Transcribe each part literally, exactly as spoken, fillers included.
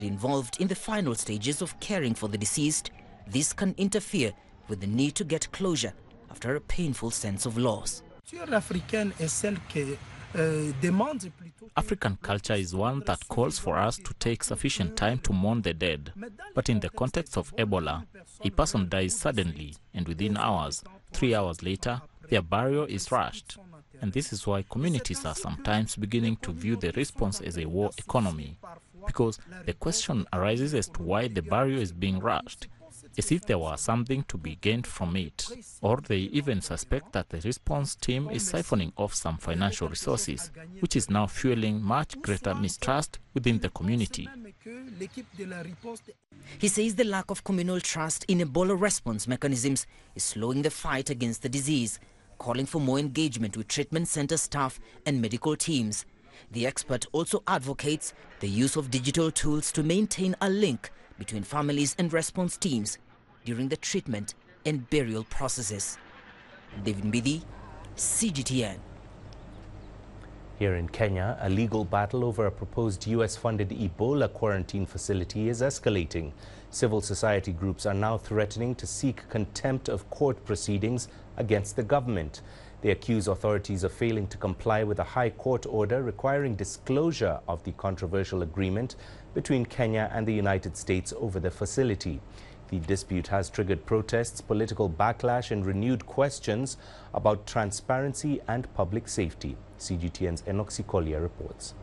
Involved in the final stages of caring for the deceased, this can interfere with the need to get closure after a painful sense of loss. African culture is one that calls for us to take sufficient time to mourn the dead. But in the context of Ebola, a person dies suddenly and within hours, three hours later, their burial is rushed. And this is why communities are sometimes beginning to view the response as a war economy, because the question arises as to why the burial is being rushed, as if there was something to be gained from it. Or they even suspect that the response team is siphoning off some financial resources, which is now fueling much greater mistrust within the community. He says the lack of communal trust in Ebola response mechanisms is slowing the fight against the disease, calling for more engagement with treatment center staff and medical teams. The expert also advocates the use of digital tools to maintain a link between families and response teams during the treatment and burial processes. David Mbidi, C G T N. Here in Kenya, a legal battle over a proposed U S-funded Ebola quarantine facility is escalating. Civil society groups are now threatening to seek contempt of court proceedings against the government. They accuse authorities of failing to comply with a high court order requiring disclosure of the controversial agreement between Kenya and the United States over the facility. The dispute has triggered protests, political backlash, and renewed questions about transparency and public safety. C G T N's Enoch Sikolia reports.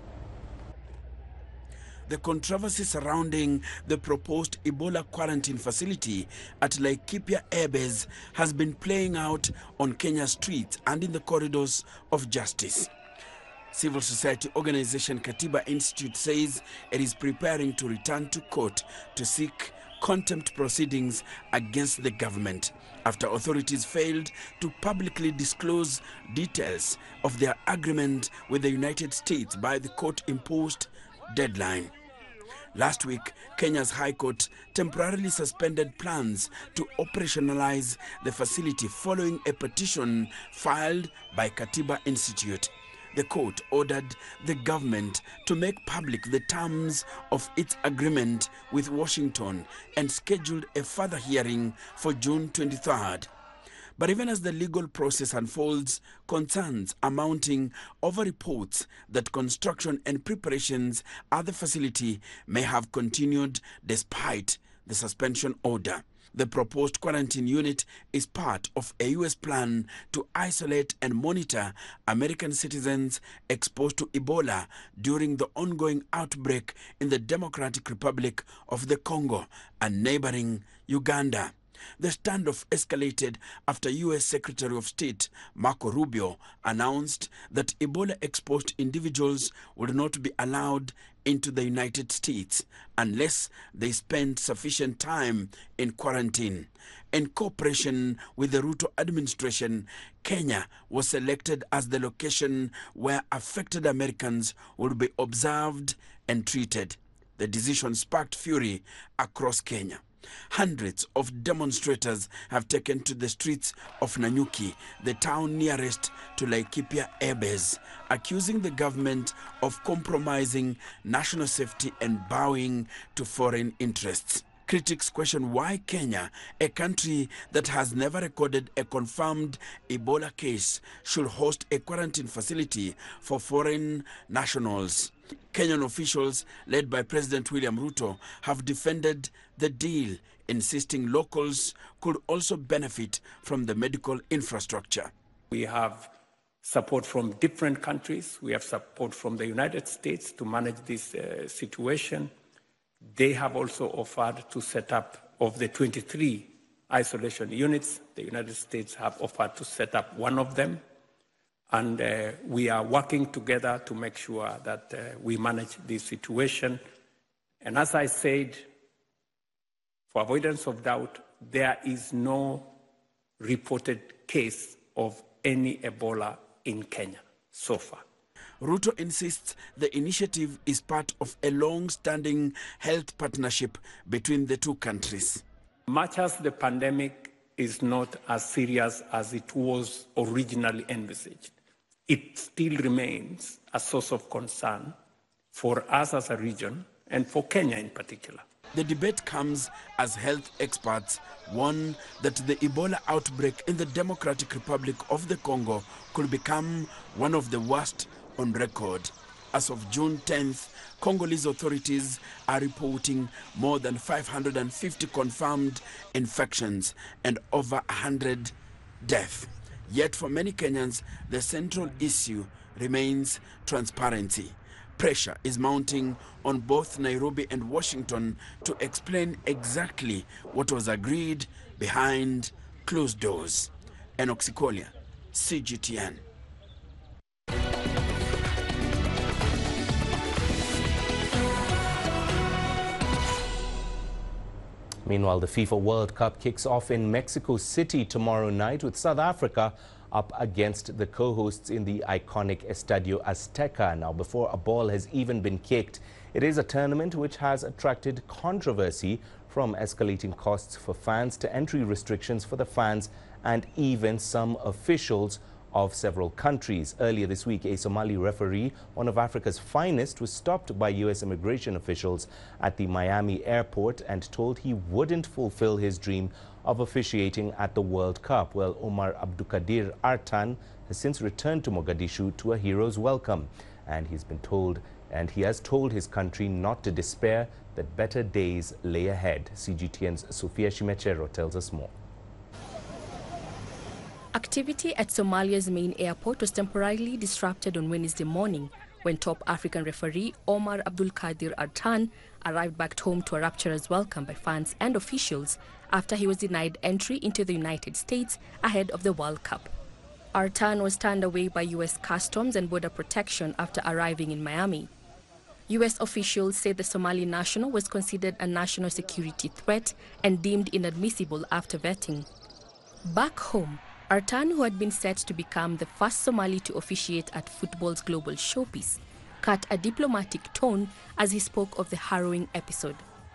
The controversy surrounding the proposed Ebola quarantine facility at Laikipia Air Base has been playing out on Kenya's streets and in the corridors of justice. Civil society organization Katiba Institute says it is preparing to return to court to seek contempt proceedings against the government after authorities failed to publicly disclose details of their agreement with the United States by the court-imposed deadline. Last week, Kenya's High Court temporarily suspended plans to operationalize the facility following a petition filed by Katiba Institute. The court ordered the government to make public the terms of its agreement with Washington and scheduled a further hearing for June twenty-third. But even as the legal process unfolds, concerns are mounting over reports that construction and preparations at the facility may have continued despite the suspension order. The proposed quarantine unit is part of a U S plan to isolate and monitor American citizens exposed to Ebola during the ongoing outbreak in the Democratic Republic of the Congo and neighboring Uganda. The standoff escalated after U S Secretary of State Marco Rubio announced that Ebola-exposed individuals would not be allowed into the United States unless they spend sufficient time in quarantine. In cooperation with the Ruto administration, Kenya was selected as the location where affected Americans would be observed and treated. The decision sparked fury across Kenya. Hundreds of demonstrators have taken to the streets of Nanyuki, the town nearest to Laikipia Air Base, accusing the government of compromising national safety and bowing to foreign interests. Critics question why Kenya, a country that has never recorded a confirmed Ebola case, should host a quarantine facility for foreign nationals. Kenyan officials, led by President William Ruto, have defended the deal, insisting locals could also benefit from the medical infrastructure. We have support from different countries. We have support from the United States to manage this uh, situation. They have also offered to set up, of the twenty-three isolation units, the United States have offered to set up one of them. And uh, we are working together to make sure that uh, we manage this situation. And as I said, for avoidance of doubt, there is no reported case of any Ebola in Kenya so far. Ruto insists the initiative is part of a long-standing health partnership between the two countries. Much as the pandemic is not as serious as it was originally envisaged, it still remains a source of concern for us as a region and for Kenya in particular. The debate comes as health experts warn that the Ebola outbreak in the Democratic Republic of the Congo could become one of the worst on record. As of June tenth, Congolese authorities are reporting more than five hundred fifty confirmed infections and over one hundred deaths. Yet for many Kenyans, the central issue remains transparency. Pressure is mounting on both Nairobi and Washington to explain exactly what was agreed behind closed doors. Enoch Sikolia, C G T N. Meanwhile, the FIFA World Cup kicks off in Mexico City tomorrow night with South Africa up against the co-hosts in the iconic Estadio Azteca. Now, before a ball has even been kicked, it is a tournament which has attracted controversy, from escalating costs for fans to entry restrictions for the fans and even some officials of several countries. Earlier this week, a Somali referee, one of Africa's finest, was stopped by U S immigration officials at the Miami airport and told he wouldn't fulfill his dream of officiating at the World Cup. Well, Omar Abdulkadir Artan has since returned to Mogadishu to a hero's welcome, and he's been told and he has told his country not to despair, that better days lay ahead. C G T N's Sofia Shimechero tells us more. Activity at Somalia's main airport was temporarily disrupted on Wednesday morning when top African referee Omar Abdulkadir Artan arrived back home to a rapturous welcome by fans and officials after he was denied entry into the United States ahead of the World Cup. Artan was turned away by U S Customs and Border Protection after arriving in Miami. U S officials said the Somali national was considered a national security threat and deemed inadmissible after vetting. Back home, Artan, who had been set to become the first Somali to officiate at football's global showpiece, cut a diplomatic tone as he spoke of the harrowing episode.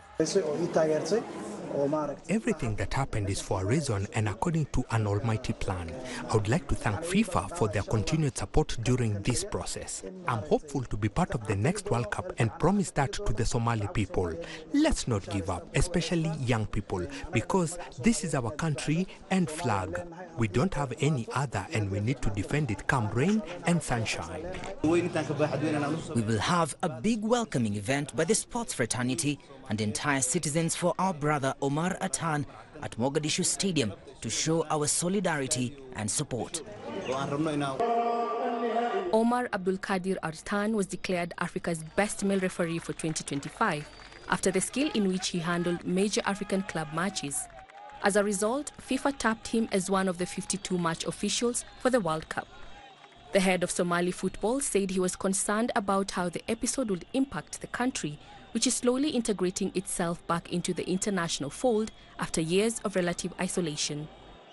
Everything that happened is for a reason and according to an almighty plan. I would like to thank FIFA for their continued support during this process. I'm hopeful to be part of the next World Cup and promise that to the Somali people. Let's not give up, especially young people, because this is our country and flag. We don't have any other and we need to defend it come rain and sunshine. We will have a big welcoming event by the sports fraternity and entire citizens for our brother Omar Artan at Mogadishu Stadium to show our solidarity and support. Omar Abdulkadir Artan was declared Africa's best male referee for twenty twenty-five after the skill in which he handled major African club matches. As a result, FIFA tapped him as one of the fifty-two match officials for the World Cup. The head of Somali football said he was concerned about how the episode would impact the country, which is slowly integrating itself back into the international fold after years of relative isolation.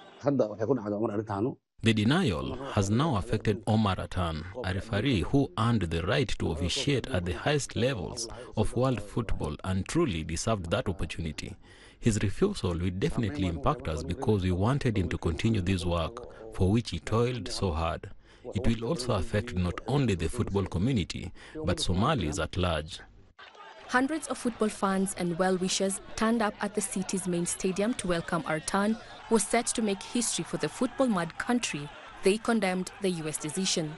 The denial has now affected Omar Artan, a referee who earned the right to officiate at the highest levels of world football and truly deserved that opportunity. His refusal will definitely impact us because we wanted him to continue this work for which he toiled so hard. It will also affect not only the football community, but Somalis at large. Hundreds of football fans and well-wishers turned up at the city's main stadium to welcome Artan, who was set to make history for the football-mad country. They condemned the U S decision.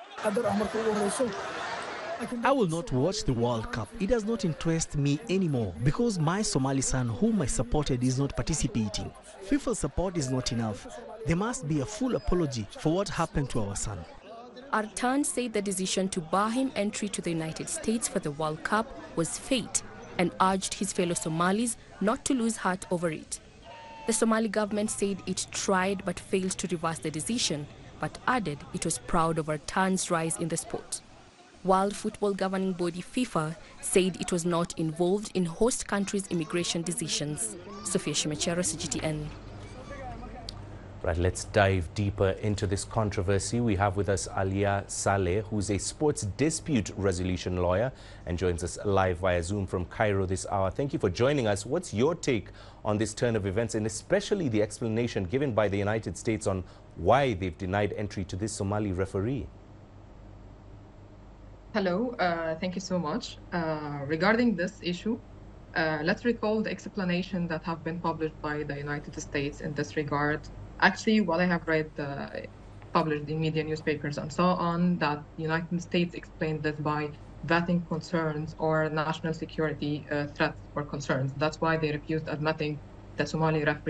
I will not watch the World Cup. It does not interest me anymore because my Somali son, whom I supported, is not participating. FIFA support is not enough. There must be a full apology for what happened to our son. Artan said the decision to bar him entry to the United States for the World Cup was fate and urged his fellow Somalis not to lose heart over it. The Somali government said it tried but failed to reverse the decision, but added it was proud of Artan's rise in the sport. World Football Governing Body FIFA said it was not involved in host countries' immigration decisions. Sofia Shimechero, C G T N. Right, let's dive deeper into this controversy. We have with us Alia Saleh, who's a sports dispute resolution lawyer and joins us live via Zoom from Cairo this hour. Thank you for joining us. What's your take on this turn of events, and especially the explanation given by the United States on why they've denied entry to this Somali referee? Hello, uh, thank you so much. Uh, regarding this issue, uh, let's recall the explanation that have been published by the United States in this regard. Actually, what I have read uh, published in media newspapers and so on, that the United States explained this by vetting concerns or national security uh, threats or concerns. That's why they refused admitting the Somali referee